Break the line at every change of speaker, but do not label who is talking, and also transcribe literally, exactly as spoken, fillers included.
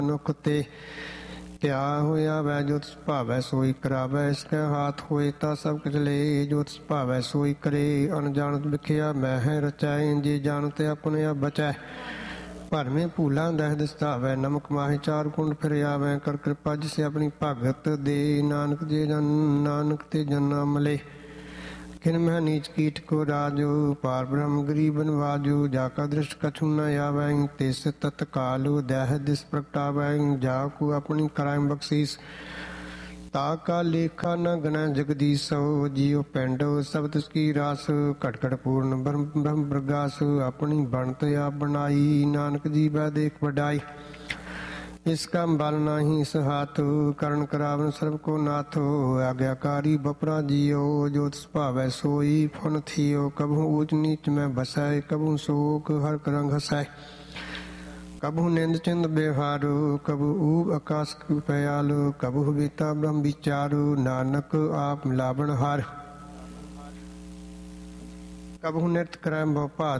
ਮਨੁੱਖ ਤੇ ਧਿਆ ਹੋਇਆ ਵੈ ਜੋ ਤਿਸ ਭਾਵੈ ਸੋਈ ਕਰਾਵੈ। ਇਸ ਕੈ ਹਾਥ ਹੋਏ ਤਾਂ ਸਭ ਕੁਝ ਲੇ ਜੋ ਤਿਸ ਭਾਵੈ ਸੋਈ ਕਰੇ। ਅਣਜਾਣਤ ਵਿਖਿਆ ਮੈਂ ਹੈ ਰਚਾਏ ਜੇ ਜਾਣਤ ਆਪਣੇ ਆਪ ਬਚੈ। ਭਰਮੇ ਭੂਲਾਂ ਦਹਿ ਦਿਸਤਾਵੈ ਨਮਕ ਮਾਹੇ ਚਾਰ ਕੁੰਡ ਫਿਰ ਆਵੈ। ਕਰ ਕਿਰਪਾ ਜਿਸ ਆਪਣੀ ਭਗਤ ਦੇ ਨਾਨਕ ਜੇ ਜਨ ਨਾਨਕ ਤੇ ਜਨਾ ਮਲੇ। ਕਿਨ ਮਹਿ ਨੀਚ ਕੀਟ ਕੋ ਰਾਜੋ ਪਾਰ ਬ੍ਰਹਮ ਗਰੀਬ ਨਵਾਜੋ। ਜਾ ਕਾ ਦ੍ਰਿਸ਼ਟ ਕਛੂ ਨ ਆਵੈ ਤਿਸ ਤਤਕਾਲ ਦਹਿ ਦਿਸ ਪ੍ਰਗਟਾਵੈ। ਜਾ ਕੋ ਆਪਣੀ ਕਰਾਇ ਬਖਸ਼ੀਸ ਤਾ ਕਾ ਲੇਖਾ ਨ ਗਣੈ ਜਗਦੀਸੋ। ਜੀਉ ਪਿੰਡ ਸਭ ਤਿਸ ਕੀ ਰਾਸ ਘਟ ਘਟ ਪੂਰਨ ਬ੍ਰਹਮ ਬ੍ਰਹਮ ਪ੍ਰਗਾਸ। ਆਪਣੀ ਬਣਤ ਆਪ ਬਣਾਈ ਨਾਨਕ ਜੀ ਬੈ ਦੇਖ ਵਡਾਈ। ਇਸ ਕਾ ਬਲ ਨਾਹੀ ਇਸ ਹਾਥ ਕਰਨ ਕਰਾਵਨ ਸਰਬ ਕੋ ਨਾਥ। ਆਗਿਆਕਾਰੀ ਬਪਰਾ ਜੀਓ ਜੋ ਤਿਸ ਭਾਵੈ ਸੋਈ ਫੁਨ ਥੀਓ। ਕਬਹੂ ਊਚ ਨੀਚ ਮੈਂ ਬਸੈ ਕਬਹੂ ਸ਼ੋਕ ਹਰ ਰੰਗ ਹਸੈ। ਕਬਹੂ ਨਿੰਦ ਚਿੰਦ ਬਿਵਹਾਰੂ ਕਬਹੂ ਊਬ ਆਕਾਸ ਪਿਆਲੂ। ਕਬਹੂ ਬੀਤਾ ਬ੍ਰਹਮ ਵਿਚਾਰੂ ਨਾਨਕ ਆਪ ਮਿਲਾਵਣ ਹਾਰ। ਕਬਹੂ ਨਿਰਤ ਕਰੈ ਬਹੁ ਭਾਤ